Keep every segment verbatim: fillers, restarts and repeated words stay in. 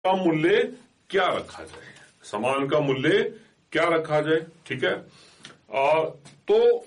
का मूल्य क्या रखा जाए, सामान का मूल्य क्या रखा जाए। ठीक है, आ, तो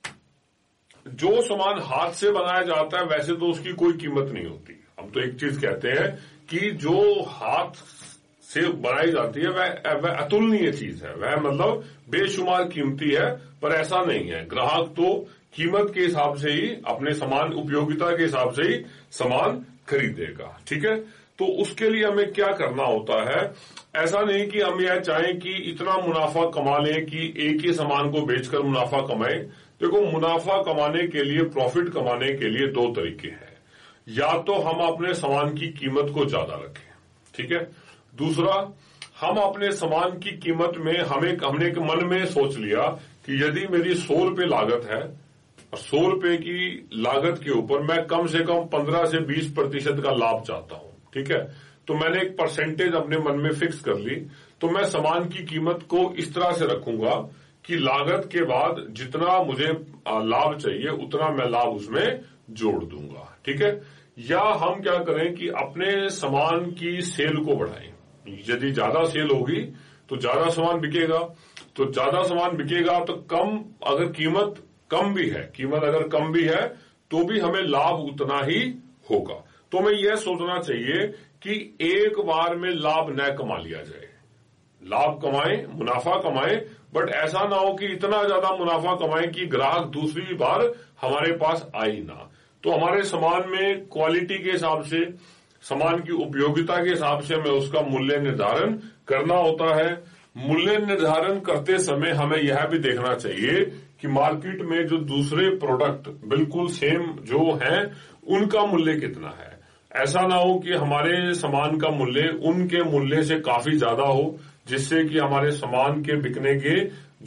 जो सामान हाथ से बनाया जाता है वैसे तो उसकी कोई कीमत नहीं होती। हम तो एक चीज कहते हैं कि जो हाथ से बनाई जाती है वह वह अतुलनीय चीज है, वह मतलब बेशुमार कीमती है। पर ऐसा नहीं है, ग्राहक तो कीमत के हिसाब से ही अपने सामान उपयोगिता के हिसाब से ही सामान खरीदेगा। ठीक है, तो उसके लिए हमें क्या करना होता है, ऐसा नहीं कि हम यह चाहें कि इतना मुनाफा कमा लें कि एक ही सामान को बेचकर मुनाफा कमाएं। देखो, मुनाफा कमाने के लिए, प्रॉफिट कमाने के लिए दो तरीके हैं। या तो हम अपने सामान की कीमत को ज्यादा रखें, ठीक है। दूसरा, हम अपने सामान की कीमत में हमें हमने एक मन में सोच लिया कि यदि मेरी सौ रुपये लागत है और सौ रुपये की लागत के ऊपर मैं कम से कम पंद्रह से बीस प्रतिशत का लाभ चाहता हूं, ठीक है। तो मैंने एक परसेंटेज अपने मन में फिक्स कर ली, तो मैं सामान की कीमत को इस तरह से रखूंगा कि लागत के बाद जितना मुझे लाभ चाहिए उतना मैं लाभ उसमें जोड़ दूंगा, ठीक है। या हम क्या करें कि अपने सामान की सेल को बढ़ाएं। यदि ज्यादा सेल होगी तो ज्यादा सामान बिकेगा, तो ज्यादा सामान बिकेगा तो कम, अगर कीमत कम भी है, कीमत अगर कम भी है तो भी हमें लाभ उतना ही होगा। तो हमें यह सोचना चाहिए कि एक बार में लाभ न कमा लिया जाए। लाभ कमाएं, मुनाफा कमाएं, बट ऐसा ना हो कि इतना ज्यादा मुनाफा कमाएं कि ग्राहक दूसरी बार हमारे पास आए ना। तो हमारे सामान में क्वालिटी के हिसाब से, सामान की उपयोगिता के हिसाब से हमें उसका मूल्य निर्धारण करना होता है। मूल्य निर्धारण करते समय हमें यह भी देखना चाहिए कि मार्केट में जो दूसरे प्रोडक्ट बिल्कुल सेम जो हैं उनका मूल्य कितना है। ऐसा ना हो कि हमारे सामान का मूल्य उनके मूल्य से काफी ज्यादा हो, जिससे कि हमारे सामान के बिकने के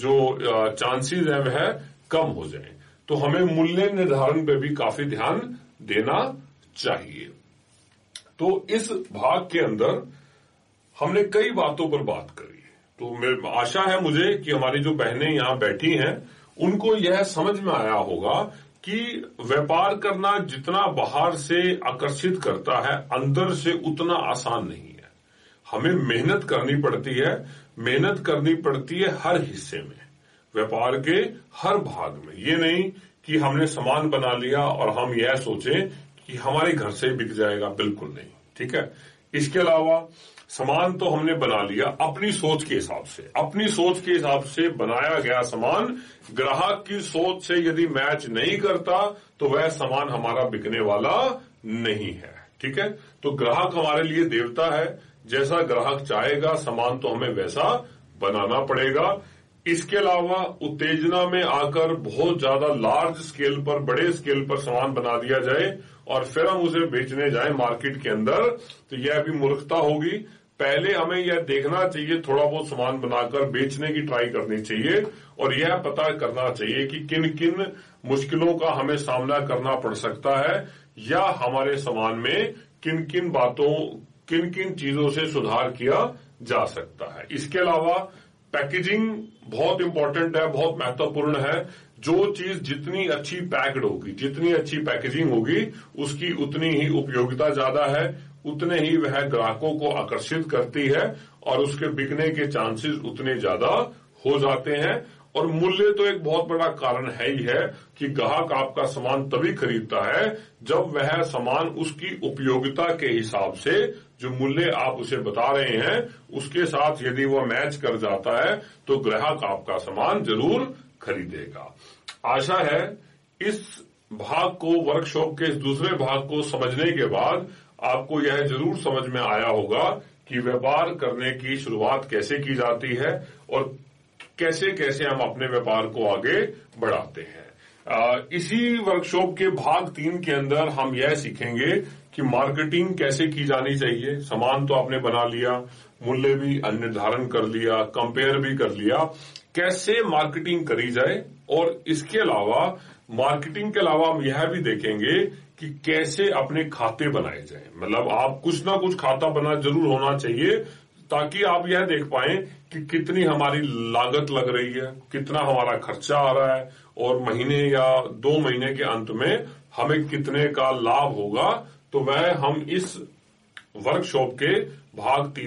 जो चांसेस है वह कम हो जाए। तो हमें मूल्य निर्धारण पे भी काफी ध्यान देना चाहिए। तो इस भाग के अंदर हमने कई बातों पर बात करी। तो आशा है मुझे कि हमारी जो बहनें यहां बैठी हैं उनको यह समझ में आया होगा कि व्यापार करना जितना बाहर से आकर्षित करता है, अंदर से उतना आसान नहीं है। हमें मेहनत करनी पड़ती है, मेहनत करनी पड़ती है हर हिस्से में, व्यापार के हर भाग में। ये नहीं कि हमने सामान बना लिया और हम यह सोचें कि हमारे घर से बिक जाएगा, बिल्कुल नहीं, ठीक है। इसके अलावा सामान तो हमने बना लिया अपनी सोच के हिसाब से, अपनी सोच के हिसाब से बनाया गया सामान ग्राहक की सोच से यदि मैच नहीं करता तो वह सामान हमारा बिकने वाला नहीं है, ठीक है। तो ग्राहक हमारे लिए देवता है, जैसा ग्राहक चाहेगा सामान तो हमें वैसा बनाना पड़ेगा। इसके अलावा उत्तेजना में आकर बहुत ज्यादा लार्ज स्केल पर, बड़े स्केल पर सामान बना दिया जाए और फिर हम उसे बेचने जाएं मार्केट के अंदर, तो यह भी मूर्खता होगी। पहले हमें यह देखना चाहिए, थोड़ा बहुत सामान बनाकर बेचने की ट्राई करनी चाहिए और यह पता करना चाहिए कि किन किन मुश्किलों का हमें सामना करना पड़ सकता है या हमारे सामान में किन किन बातों, किन किन चीजों से सुधार किया जा सकता है। इसके अलावा पैकेजिंग बहुत इंपॉर्टेंट है, बहुत महत्वपूर्ण है। जो चीज जितनी अच्छी पैक्ड होगी, जितनी अच्छी पैकेजिंग होगी, उसकी उतनी ही उपयोगिता ज्यादा है, उतने ही वह ग्राहकों को आकर्षित करती है और उसके बिकने के चांसेस उतने ज्यादा हो जाते हैं। और मूल्य तो एक बहुत बड़ा कारण है ही है कि ग्राहक आपका सामान तभी खरीदता है जब वह सामान उसकी उपयोगिता के हिसाब से, जो मूल्य आप उसे बता रहे हैं उसके साथ यदि वह मैच कर जाता है तो ग्राहक आपका सामान जरूर खरीदेगा। आशा है इस भाग को, वर्कशॉप के इस दूसरे भाग को समझने के बाद आपको यह जरूर समझ में आया होगा कि व्यापार करने की शुरुआत कैसे की जाती है और कैसे कैसे हम अपने व्यापार को आगे बढ़ाते हैं। आ, इसी वर्कशॉप के भाग तीन के अंदर हम यह सीखेंगे कि मार्केटिंग कैसे की जानी चाहिए। सामान तो आपने बना लिया, मूल्य भी निर्धारण कर लिया, कंपेयर भी कर लिया, कैसे मार्केटिंग करी जाए। और इसके अलावा, मार्केटिंग के अलावा हम यह भी देखेंगे कि कैसे अपने खाते बनाए जाए। मतलब आप कुछ ना कुछ खाता बना जरूर होना चाहिए ताकि आप यह देख पाएं कि कितनी हमारी लागत लग रही है, कितना हमारा खर्चा आ रहा है और महीने या दो महीने के अंत में हमें कितने का लाभ होगा। तो वह हम इस वर्कशॉप के भाग तीन